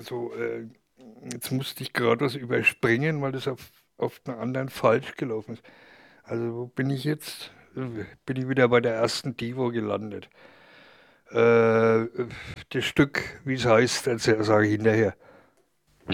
Also, jetzt musste ich gerade was überspringen, weil das auf einen anderen falsch gelaufen ist. Also, wo bin ich jetzt? Bin ich wieder bei der ersten Divo gelandet. Das Stück, wie es heißt, sage ich hinterher.